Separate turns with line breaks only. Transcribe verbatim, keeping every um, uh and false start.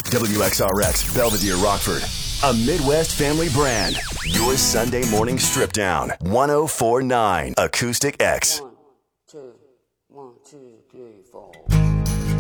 W X R X, Belvedere, Rockford. A Midwest family brand. Your Sunday morning strip down. one oh four point nine Acoustic X.
One, two, one, two, three, four.